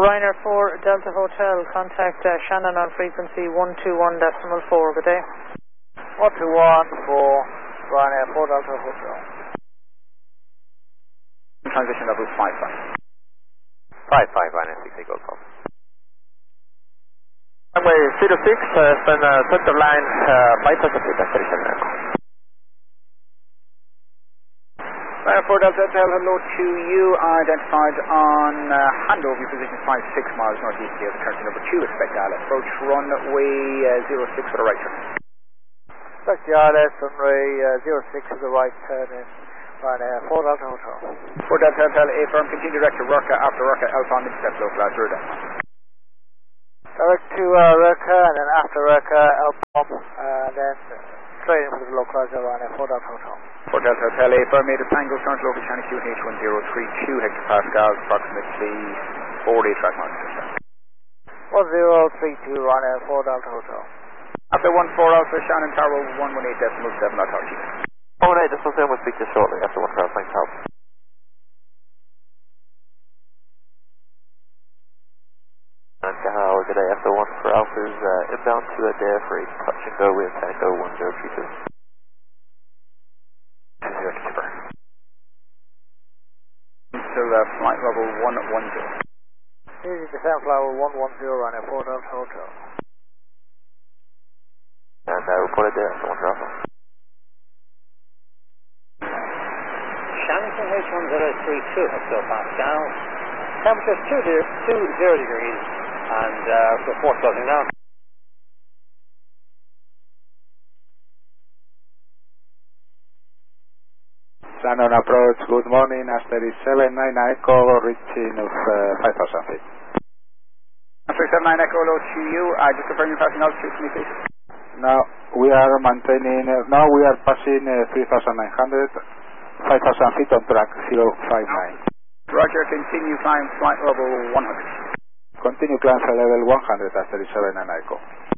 Ryanair 4 Delta Hotel, contact Shannon on frequency 121.4, good day. 121 for Ryanair 4 Delta Hotel. Transition level 55. 55, Ryanair 6 Golf Golf. Runway 06, send center line 5,000 feet at 37 Echo. Ryanair 4 Delta Hotel, hello to you. Identified on handover, your position 56 miles northeast here, turning number 2, expect ILS approach, runway 06 for the right turn. Expect the ILS runway 06 for the right turn in Ryanair 4 Delta Hotel. 4 Delta Hotel, A firm, continue direct to Rurka, after Rurka, Alpha on intercept localizer, Ruda. Direct to Rurka, and then after Rurka, Alpha, and then straight into the localizer Ryanair 4 Delta Hotel. 4 Delta Hotel, A firm, made a tango, turn to local Chinese QNH 1032 hectopascals, approximately 40 track miles. 1032 Ryanair 4 Delta Hotel. After 14 Alpha, Shannon Tower 118.7, I'll talk to you. 118, this will say we'll speak to you shortly after 1 Alpha, thanks, Hal. And good day, after 1 for Alpha's inbound to Adair for a touch and go with Tango 1032. 20 skipper. Still flight level 110. Easy descent level 110 Ryanair 4 Delta Hotel. And report Adair after 1 Alpha. Shannon H1032 hectopascal. Temperature 20 degrees and report closing now. Shannon approach, good morning, Asteris 79 Echo, reaching of 5,000 feet. Asteris 79 Echo, hello to you. Just confirming passing altitude to me, please. Now we are maintaining, now we are passing 3,900, 5,000 feet on track 059. Roger, continue climb flight level 100. Continue climb level 100 after 7 and Echo.